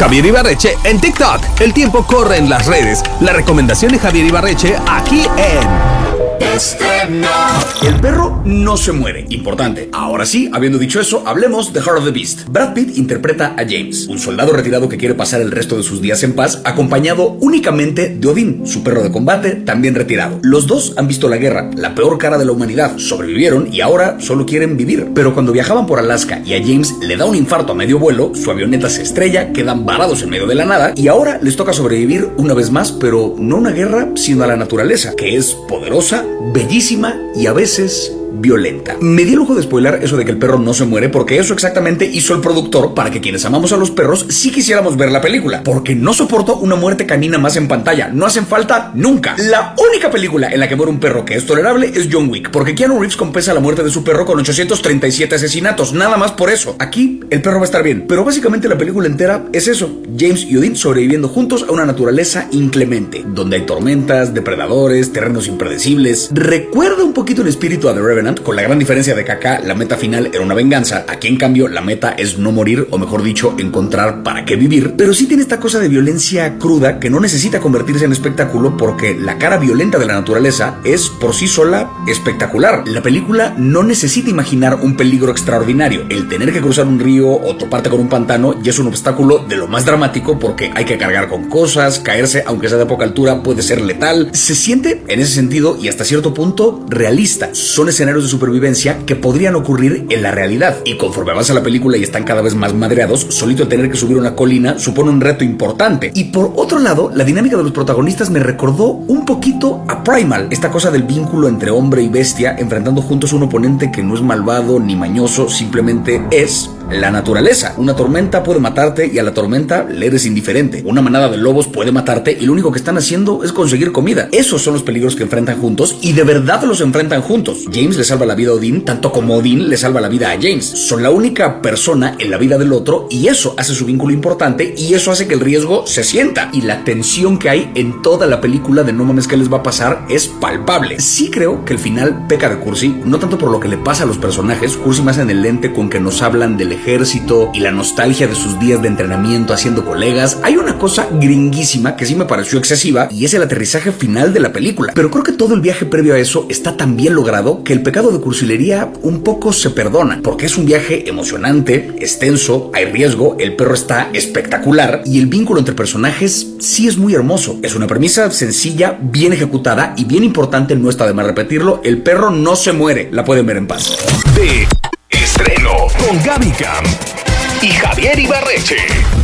Javier Ibarreche en TikTok. El tiempo corre en las redes. La recomendación de Javier Ibarreche aquí en Estreno. El perro no se muere. Importante. Ahora sí, habiendo dicho eso, hablemos de Heart of the Beast. Brad Pitt interpreta a James, un soldado retirado que quiere pasar el resto de sus días en paz, acompañado únicamente de Odín, su perro de combate, también retirado. Los dos han visto la guerra, la peor cara de la humanidad, sobrevivieron y ahora solo quieren vivir. Pero cuando viajaban por Alaska y a James le da un infarto a medio vuelo, su avioneta se estrella, quedan varados en medio de la nada y ahora les toca sobrevivir una vez más, pero no a una guerra, sino a la naturaleza, que es poderosa, bellísima y a veces violenta. Me di el lujo de spoiler eso de que el perro no se muere, porque eso exactamente hizo el productor para que quienes amamos a los perros sí quisiéramos ver la película, porque no soporto una muerte canina más en pantalla. No hacen falta nunca. La única película en la que muere un perro que es tolerable es John Wick, porque Keanu Reeves compensa la muerte de su perro con 837 asesinatos, nada más por eso. Aquí el perro va a estar bien, pero básicamente la película entera es eso: James y Odín sobreviviendo juntos a una naturaleza inclemente, donde hay tormentas, depredadores, terrenos impredecibles. Recuerda un poquito el espíritu a The Revenant, con la gran diferencia de que acá la meta final era una venganza. Aquí en cambio la meta es no morir, o mejor dicho, encontrar para qué vivir. Pero sí tiene esta cosa de violencia cruda que no necesita convertirse en espectáculo, porque la cara violenta de la naturaleza es por sí sola espectacular. La película no necesita imaginar un peligro extraordinario. El tener que cruzar un río o toparte con un pantano ya es un obstáculo de lo más dramático, porque hay que cargar con cosas, caerse aunque sea de poca altura puede ser letal. Se siente en ese sentido y hasta cierto punto realista. Son escenarios de supervivencia que podrían ocurrir en la realidad, y conforme avanza la película y están cada vez más madreados, solito el tener que subir una colina supone un reto importante. Y por otro lado, la dinámica de los protagonistas me recordó un poquito a Primal, esta cosa del vínculo entre hombre y bestia enfrentando juntos a un oponente que no es malvado ni mañoso, simplemente es la naturaleza. Una tormenta puede matarte y a la tormenta le eres indiferente. Una manada de lobos puede matarte y lo único que están haciendo es conseguir comida. Esos son los peligros que enfrentan juntos, y de verdad los enfrentan juntos. James le salva la vida a Odín, tanto como Odín le salva la vida a James. Son la única persona en la vida del otro, y eso hace su vínculo importante, y eso hace que el riesgo se sienta. Y la tensión que hay en toda la película de no mames qué les va a pasar es palpable. Sí creo que el final peca de cursi, no tanto por lo que le pasa a los personajes. Cursi más en el lente con que nos hablan del ejército y la nostalgia de sus días de entrenamiento haciendo colegas. Hay una cosa gringuísima que sí me pareció excesiva, y es el aterrizaje final de la película. Pero creo que todo el viaje previo a eso está tan bien logrado que el pecado de cursilería un poco se perdona, porque es un viaje emocionante, extenso, hay riesgo, el perro está espectacular y el vínculo entre personajes sí es muy hermoso. Es una premisa sencilla, bien ejecutada, y bien importante, no está de más repetirlo: el perro no se muere. La pueden ver en paz. De Estreno con Gaby Cam y Javier Ibarreche.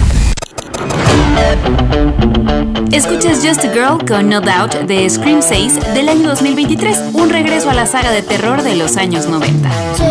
Escuchas Just a Girl con No Doubt de Scream 6 del año 2023, un regreso a la saga de terror de los años 90.